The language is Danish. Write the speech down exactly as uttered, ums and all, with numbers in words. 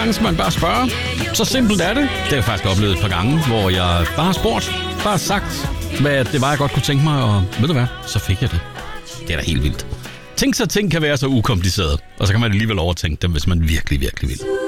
gange skal man bare spørge. Så simpelt er det. Det har jeg faktisk oplevet et par gange, hvor jeg bare har spurgt, bare har sagt, hvad det var, jeg godt kunne tænke mig, og ved du hvad, så fik jeg det. Det er da helt vildt. Tænk så, ting kan være så ukompliceret, og så kan man alligevel overtænke dem, hvis man virkelig, virkelig vil.